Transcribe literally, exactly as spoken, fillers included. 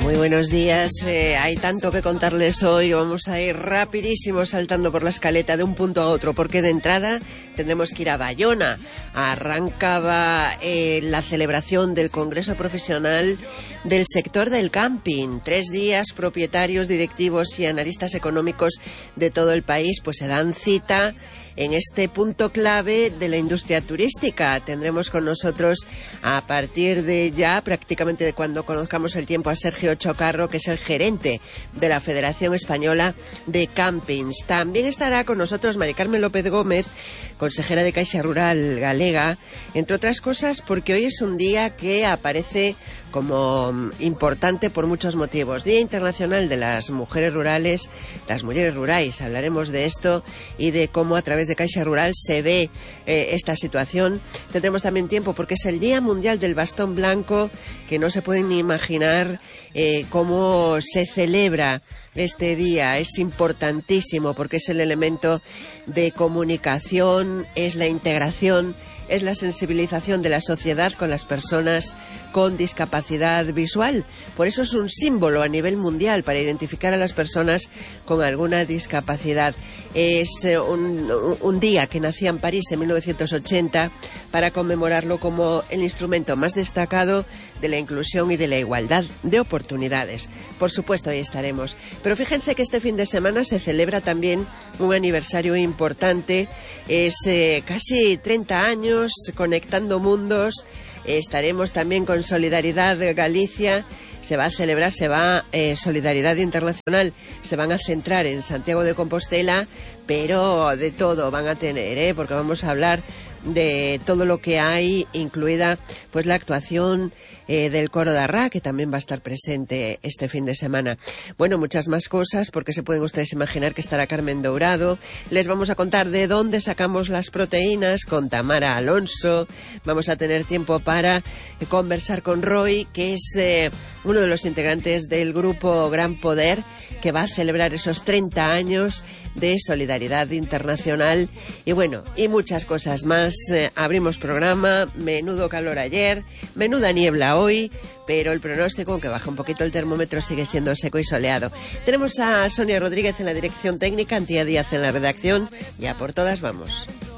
Muy buenos días, eh, hay tanto que contarles hoy, vamos a ir rapidísimo saltando por la escaleta de un punto a otro, porque de entrada tendremos que ir a Bayona. Arrancaba eh, la celebración del Congreso Profesional del Sector del Camping. Tres días, propietarios, directivos y analistas económicos de todo el país pues se dan cita en este punto clave de la industria turística. Tendremos con nosotros a partir de ya, prácticamente de cuando conozcamos el tiempo, a Sergio Chocarro, que es el gerente de la Federación Española de Campings. También estará con nosotros Mari Carmen López Gómez, consejera de Caixa Rural Galega, entre otras cosas porque hoy es un día que aparece como importante por muchos motivos. Día Internacional de las Mujeres Rurales, las Mujeres Rurais. Hablaremos de esto y de cómo a través de Caixa Rural se ve eh, esta situación. Tendremos también tiempo porque es el Día Mundial del Bastón Blanco, que no se pueden ni imaginar eh, cómo se celebra este día. Es importantísimo porque es el elemento de comunicación, es la integración, es la sensibilización de la sociedad con las personas con discapacidad visual. Por eso es un símbolo a nivel mundial para identificar a las personas con alguna discapacidad. Es un, un día que nacía en París en mil novecientos ochenta para conmemorarlo como el instrumento más destacado de la inclusión y de la igualdad de oportunidades. Por supuesto, ahí estaremos. Pero fíjense que este fin de semana se celebra también un aniversario importante. Es eh, casi treinta años conectando mundos. Estaremos también con Solidaridad Galicia. Se va a celebrar, se va eh, Solidaridad Internacional, se van a centrar en Santiago de Compostela, pero de todo van a tener, ¿eh? Porque vamos a hablar de todo lo que hay, incluida pues la actuación eh, del coro de Arrá, que también va a estar presente este fin de semana. Bueno, muchas más cosas, porque se pueden ustedes imaginar que estará Carmen Dourado. Les vamos a contar de dónde sacamos las proteínas con Tamara Alonso. Vamos a tener tiempo para eh, conversar con Roy, que es eh, uno de los integrantes del grupo Gran Poder, que va a celebrar esos treinta años de Solidaridad Internacional. Y bueno, y muchas cosas más. Eh, abrimos programa, menudo calor ayer, menuda niebla hoy, pero el pronóstico, aunque baja un poquito el termómetro, sigue siendo seco y soleado. Tenemos a Sonia Rodríguez en la dirección técnica, Antía Díaz en la redacción, y a por todas vamos.